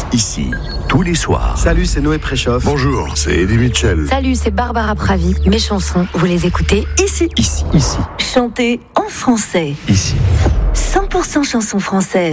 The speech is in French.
ici, tous les soirs. Salut, c'est Noé Préchoff. Bonjour, c'est Eddie Mitchell. Salut, c'est Barbara Pravi. Mes chansons, vous les écoutez ici. Ici. Chantées en français. Ici. 100% chansons françaises.